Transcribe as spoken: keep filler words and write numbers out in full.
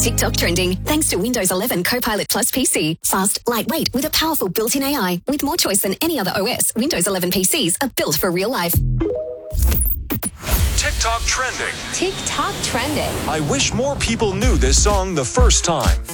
TikTok trending thanks to Windows eleven Copilot Plus P C. Fast, lightweight with a powerful built-in A I. With more choice than any other O S, Windows eleven P Cs are built for real life. TikTok trending. TikTok trending. I wish more people knew this song the first time.